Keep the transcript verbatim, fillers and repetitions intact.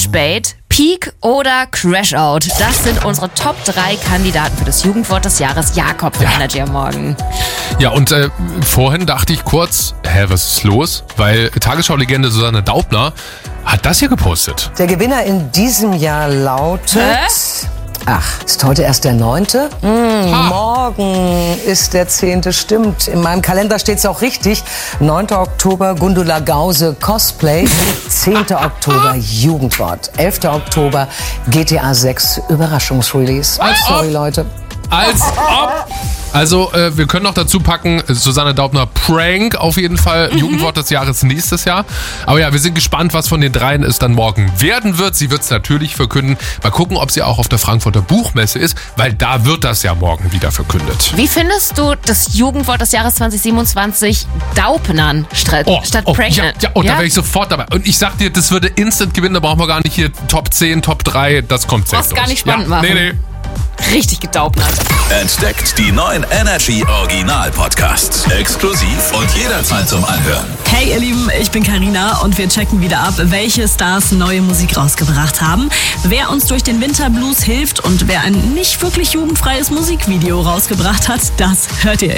Clickbait, Peak oder Crashout. Das sind unsere Top drei Kandidaten für das Jugendwort des Jahres. Jakob von Ja. Energy am Morgen. Ja, und äh, vorhin dachte ich kurz, hä, was ist los? Weil Tagesschau-Legende Susanne Daubner hat das hier gepostet. Der Gewinner in diesem Jahr lautet... Hä? Ach, ist heute erst der neunte? Mm, morgen ist der zehnte, stimmt. In meinem Kalender steht es auch richtig. neunter Oktober Gundula Gause Cosplay. zehnter Oktober Jugendwort. elfter Oktober G T A sechs Überraschungsrelease. Als Sorry, ob. Leute. Als ob. Also, äh, wir können noch dazu packen, Susanne Daubner Prank auf jeden Fall, mhm. Jugendwort des Jahres nächstes Jahr. Aber ja, wir sind gespannt, was von den dreien es dann morgen werden wird. Sie wird es natürlich verkünden. Mal gucken, ob sie auch auf der Frankfurter Buchmesse ist, weil da wird das ja morgen wieder verkündet. Wie findest du das Jugendwort des Jahres zwanzig siebenundzwanzig Daubnern statt, Oh, statt oh, Pregnant? ja, ja, und da wäre ich sofort dabei. Und ich sag dir, das würde instant gewinnen, da brauchen wir gar nicht hier Top zehn, Top drei, das kommt safe Brauchst gar durch. nicht spannend ja, machen. Nee, nee. Richtig gedaubnert. Entdeckt die neuen Energy Original Podcasts. Exklusiv und jederzeit zum Anhören. Hey ihr Lieben, ich bin Carina und wir checken wieder ab, welche Stars neue Musik rausgebracht haben, wer uns durch den Winterblues hilft und wer ein nicht wirklich jugendfreies Musikvideo rausgebracht hat, das hört ihr